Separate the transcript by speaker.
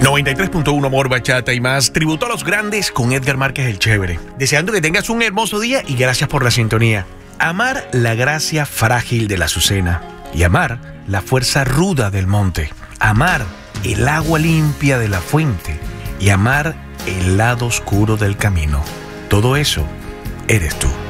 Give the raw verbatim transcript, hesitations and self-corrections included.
Speaker 1: noventa y tres punto uno Amor, Bachata y más. Tributo a los grandes con Edgar Márquez el Chévere. Deseando que tengas un hermoso día y gracias por la sintonía. Amar la gracia frágil de la azucena y amar la fuerza ruda del monte. Amar el agua limpia de la fuente y amar el lado oscuro del camino. Todo eso eres tú.